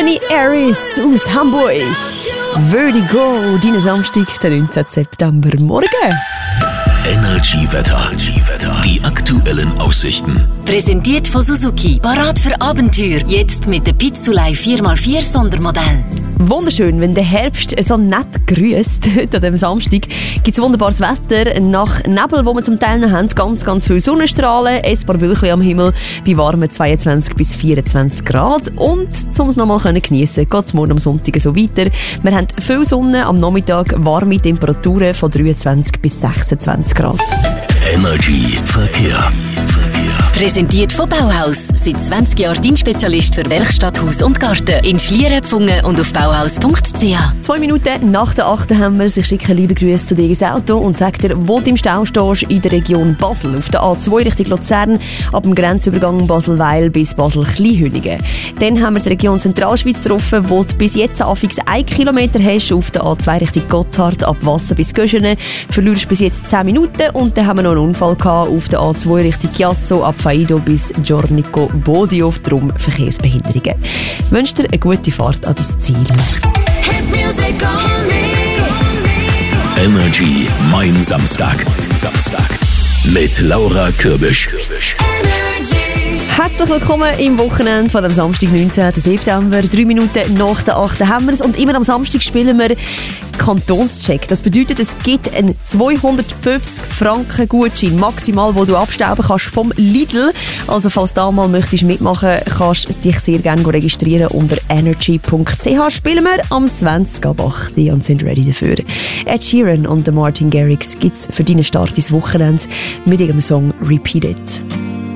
Tiffany Harris aus Hamburg. Vertigo, dein Samstag, der 19. September. Morgen. Energy Wetter. Die aktuellen Aussichten. Präsentiert von Suzuki. Parat für Abenteuer. Jetzt mit der Pizzulei 4x4 Sondermodell. Wunderschön, wenn der Herbst so nett grüßt. Heute an diesem Samstag gibt es wunderbares Wetter. Nach Nebel, wo wir zum Teil noch haben, ganz viele Sonnenstrahlen, ein paar Wölkchen am Himmel bei warmen 22 bis 24 Grad. Und um es nochmal geniessen, geht es morgen am Sonntag so weiter. Wir haben viel Sonne, am Nachmittag warme Temperaturen von 23 bis 26 Grad. Energy Verkehr. Präsentiert von Bauhaus. Seit 20 Jahren Dienstspezialist für Werkstatt, Haus und Garten. In Schlieren, Pfungen und auf bauhaus.ch. 2 Minuten nach der 8. haben wir. Ich schicke liebe Grüße zu dir ins Auto und sage dir, wo du im Stau stehst, in der Region Basel. Auf der A2 Richtung Luzern, ab dem Grenzübergang Basel-Weil bis Basel-Kleinhünigen. Dann haben wir die Region Zentralschweiz getroffen, wo du bis jetzt anfangs 1 Kilometer hast. Auf der A2 Richtung Gotthard, ab Wasser bis Göschene. Verlierst bis jetzt 10 Minuten. Und dann haben wir noch einen Unfall gehabt auf der A2 Richtung Chiasso, ab Faido bis Giornico Bodio, drum Verkehrsbehinderungen. Ich wünsche dir eine gute Fahrt an dein Ziel. Energy, mein Samstag. Mit Laura Kürbisch. Herzlich willkommen im Wochenende von dem Samstag, 19. September. 3 Minuten nach der 8. haben wir es. Und immer am Samstag spielen wir Kantonscheck. Das bedeutet, es gibt einen 250 Franken Gutschein maximal, wo du abstauben kannst vom Lidl. Also falls du da mal möchtest mitmachen, kannst du dich sehr gerne registrieren unter energy.ch. Spielen wir am 20 ab 8 und sind ready dafür. Ed Sheeran und Martin Garrix gibt es für deinen Start ins Wochenende mit ihrem Song Repeat It.